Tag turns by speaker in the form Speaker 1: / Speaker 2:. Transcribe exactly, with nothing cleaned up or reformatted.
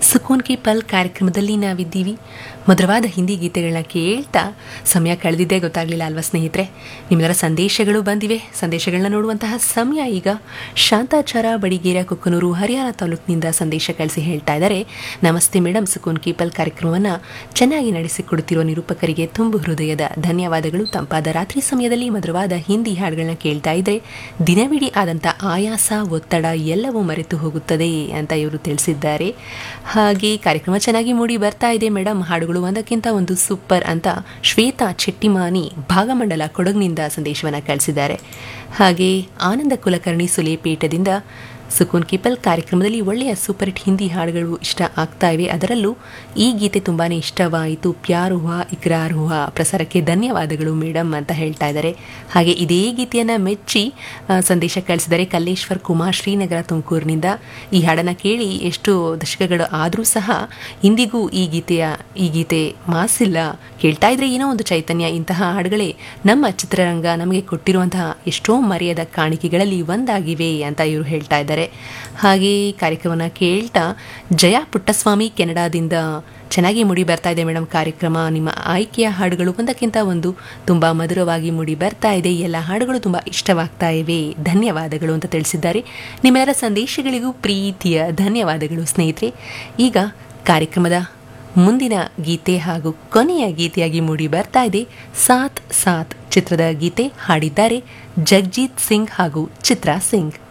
Speaker 1: ಸುಕೂನ್ ಕಿ ಪಲ್ ಕಾರ್ಯಕ್ರಮದಲ್ಲಿ ನಾವಿದ್ದೀವಿ. ಮಧುರವಾದ ಹಿಂದಿ ಗೀತೆಗಳನ್ನ ಕೇಳ್ತಾ ಸಮಯ ಕಳೆದಿದ್ದೇ ಗೊತ್ತಾಗಲಿಲ್ಲ ಅಲ್ವಾ ಸ್ನೇಹಿತರೆ? ನಿಮ್ಮೆಲ್ಲರ ಸಂದೇಶಗಳು ಬಂದಿವೆ. ಸಂದೇಶಗಳನ್ನ ನೋಡುವಂತಹ ಸಮಯ ಈಗ. ಶಾಂತಾಚಾರ ಬಡಿಗೇರ ಕೊಕ್ಕನೂರು ಹರಿಯಾಣ ತಾಲೂಕಿನಿಂದ ಸಂದೇಶ ಕಳಿಸಿ ಹೇಳ್ತಾ ಇದ್ದಾರೆ, ನಮಸ್ತೆ ಮೇಡಮ್, ಸುಕೂನ್ ಕಿ ಪಲ್ ಕಾರ್ಯಕ್ರಮವನ್ನು ಚೆನ್ನಾಗಿ ನಡೆಸಿಕೊಡುತ್ತಿರುವ ನಿರೂಪಕರಿಗೆ ತುಂಬು ಹೃದಯದ ಧನ್ಯವಾದಗಳು. ತಂಪಾದ ರಾತ್ರಿ ಸಮಯದಲ್ಲಿ ಮಧುರವಾದ ಹಿಂದಿ ಹಾಡುಗಳನ್ನ ಕೇಳ್ತಾ ಇದ್ರೆ ದಿನವಿಡೀ ಆದಂಥ ಆಯಾಸ, ಒತ್ತಡ ಎಲ್ಲವೂ ಮರೆತು ಹೋಗುತ್ತದೆ ಅಂತ ಇವರು ತಿಳಿಸಿದ್ದಾರೆ. ಹಾಗೆ ಕಾರ್ಯಕ್ರಮ ಚೆನ್ನಾಗಿ ಮೂಡಿ ಬರ್ತಾ ಇದೆ ಮೇಡಮ್, ಹಾಡುಗಳು ಒಂದಕ್ಕಿಂತ ಒಂದು ಸೂಪರ್ ಅಂತ ಶ್ವೇತಾ ಚೆಟ್ಟಿಮಾನಿ ಭಾಗಮಂಡಲ ಕೊಡಗಿನಿಂದ ಸಂದೇಶವನ್ನು ಕಳಿಸಿದ್ದಾರೆ. ಹಾಗೆ ಆನಂದ ಕುಲಕರ್ಣಿ ಸುಲೇಪೇಟದಿಂದ ಸುಕೂನ್ ಕಿ ಪಲ್ ಕಾರ್ಯಕ್ರಮದಲ್ಲಿ ಒಳ್ಳೆಯ ಸೂಪರ್ ಹಿಟ್ ಹಿಂದಿ ಹಾಡುಗಳು ಇಷ್ಟ ಆಗ್ತಾ ಇವೆ, ಅದರಲ್ಲೂ ಈ ಗೀತೆ ತುಂಬಾ ಇಷ್ಟವಾಯಿತು, ಪ್ಯಾರ್ ಹುವಾ ಇಕ್ರಾರ್ ಹುವಾ, ಪ್ರಸಾರಕ್ಕೆ ಧನ್ಯವಾದಗಳು ಮೇಡಮ್ ಅಂತ ಹೇಳ್ತಾ ಇದ್ದಾರೆ. ಹಾಗೆ ಇದೇ ಗೀತೆಯನ್ನು ಮೆಚ್ಚಿ ಸಂದೇಶ ಕಳಿಸಿದ್ದಾರೆ ಕಲ್ಲೇಶ್ವರ್ ಕುಮಾರ್ ಶ್ರೀನಗರ ತುಮಕೂರಿನಿಂದ. ಈ ಹಾಡನ್ನು ಕೇಳಿ ಎಷ್ಟು ದಶಕಗಳು ಆದರೂ ಸಹ ಇಂದಿಗೂ ಈ ಗೀತೆಯ ಈ ಗೀತೆ ಮಾಸಿಲ್ಲ, ಕೇಳ್ತಾ ಇದ್ರೆ ಏನೋ ಒಂದು ಚೈತನ್ಯ. ಇಂತಹ ಹಾಡುಗಳೇ ನಮ್ಮ ಚಿತ್ರರಂಗ ನಮಗೆ ಕೊಟ್ಟಿರುವಂತಹ ಎಷ್ಟೋ ಮರೆಯದ ಕಾಣಿಕೆಗಳಲ್ಲಿ ಒಂದಾಗಿವೆ ಅಂತ ಇವರು ಹೇಳ್ತಾ ಇದ್ದಾರೆ. ಹಾಗೆ ಕಾರ್ಯಕ್ರಮನ ಕೇಳ್ತಾ ಜಯಾ ಪುಟ್ಟಸ್ವಾಮಿ ಕೆನಡಾದಿಂದ ಚೆನ್ನಾಗಿ ಮೂಡಿ ಬರ್ತಾ ಇದೆ ಮೇಡಮ್ ಕಾರ್ಯಕ್ರಮ, ನಿಮ್ಮ ಆಯ್ಕೆಯ ಹಾಡುಗಳು ಒಂದಕ್ಕಿಂತ ಒಂದು ತುಂಬ ಮಧುರವಾಗಿ ಮೂಡಿ ಬರ್ತಾ ಇದೆ, ಎಲ್ಲ ಹಾಡುಗಳು ತುಂಬ ಇಷ್ಟವಾಗ್ತಾ ಇವೆ, ಧನ್ಯವಾದಗಳು ಅಂತ ತಿಳಿಸಿದ್ದಾರೆ. ನಿಮ್ಮೆಲ್ಲರ ಸಂದೇಶಗಳಿಗೂ ಪ್ರೀತಿಯ ಧನ್ಯವಾದಗಳು ಸ್ನೇಹಿತರೆ. ಈಗ ಕಾರ್ಯಕ್ರಮದ ಮುಂದಿನ ಗೀತೆ ಹಾಗೂ ಕೊನೆಯ ಗೀತೆಯಾಗಿ ಮೂಡಿ ಬರ್ತಾ ಇದೆ ಸಾತ್ ಸಾತ್ ಚಿತ್ರದ ಗೀತೆ. ಹಾಡಿದ್ದಾರೆ ಜಗಜೀತ್ ಸಿಂಗ್ ಹಾಗೂ ಚಿತ್ರಾ ಸಿಂಗ್.